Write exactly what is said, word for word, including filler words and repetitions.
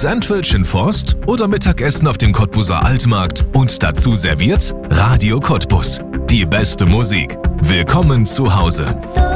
Sandwich in Forst oder Mittagessen auf dem Cottbuser Altmarkt und dazu serviert Radio Cottbus. Die beste Musik. Willkommen zu Hause.